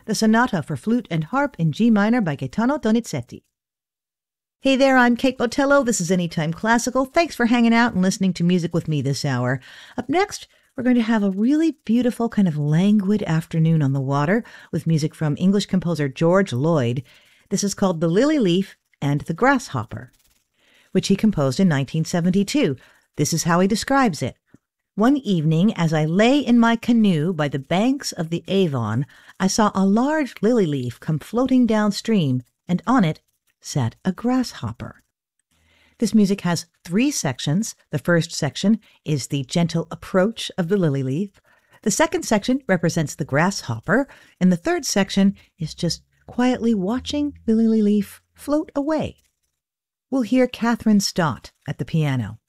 the Sonata for Flute and Harp in G minor by Gaetano Donizetti. Hey there, I'm Kate Botello. This is Anytime Classical. Thanks for hanging out and listening to music with me this hour. Up next, we're going to have a really beautiful kind of languid afternoon on the water with music from English composer George Lloyd. This is called The Lily Leaf and the Grasshopper, which he composed in 1972. This is how he describes it. One evening, as I lay in my canoe by the banks of the Avon, I saw a large lily leaf come floating downstream, and on it sat a grasshopper. This music has 3 sections. The first section is the gentle approach of the lily leaf. The second section represents the grasshopper, and the third section is just quietly watching the lily leaf float away. We'll hear Catherine Stott at the piano.